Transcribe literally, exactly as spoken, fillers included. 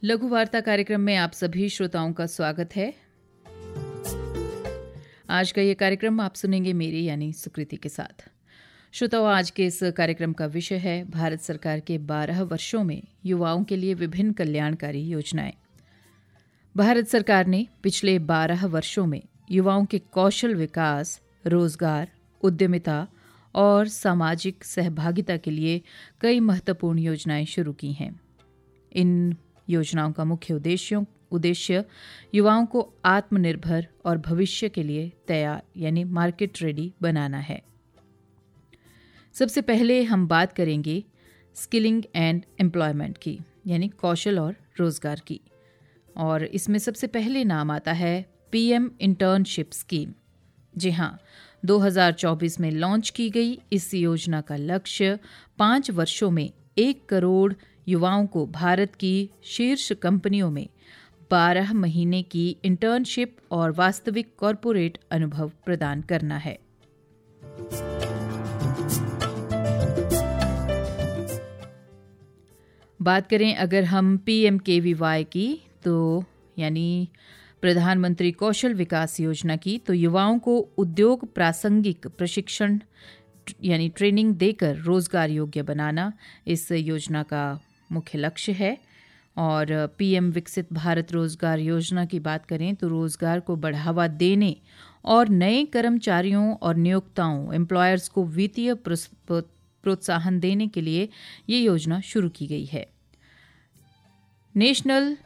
लघु वार्ता कार्यक्रम में आप सभी श्रोताओं का स्वागत है। आज का ये कार्यक्रम आप सुनेंगे मेरी यानी सुकृति के साथ। श्रोताओं, आज के इस कार्यक्रम का विषय है भारत सरकार के बारह वर्षों में युवाओं के लिए विभिन्न कल्याणकारी योजनाएं। भारत सरकार ने पिछले बारह वर्षों में युवाओं के कौशल विकास, रोजगार, उद्यमिता और सामाजिक सहभागिता के लिए कई महत्वपूर्ण योजनाएं शुरू की हैं। इन योजनाओं का मुख्य उद्देश्यों उद्देश्य युवाओं को आत्मनिर्भर और भविष्य के लिए तैयार यानी मार्केट रेडी बनाना है। सबसे पहले हम बात करेंगे स्किलिंग एंड एम्प्लॉयमेंट की, यानी कौशल और रोजगार की। और इसमें सबसे पहले नाम आता है पीएम इंटर्नशिप स्कीम। जी हाँ, दो हज़ार चौबीस में लॉन्च की गई इस योजना का लक्ष्य पाँच वर्षों में एक करोड़ युवाओं को भारत की शीर्ष कंपनियों में बारह महीने की इंटर्नशिप और वास्तविक कॉरपोरेट अनुभव प्रदान करना है। बात करें अगर हम पीएमकेवीवाई की, तो यानी प्रधानमंत्री कौशल विकास योजना की, तो युवाओं को उद्योग प्रासंगिक प्रशिक्षण यानी ट्रेनिंग देकर रोजगार योग्य बनाना इस योजना का मुख्य लक्ष्य है। और पीएम विकसित भारत रोजगार योजना की बात करें तो रोजगार को बढ़ावा देने और नए कर्मचारियों और नियोक्ताओं एम्प्लॉयर्स को वित्तीय प्रोत्साहन देने के लिए ये योजना शुरू की गई है। नेशनल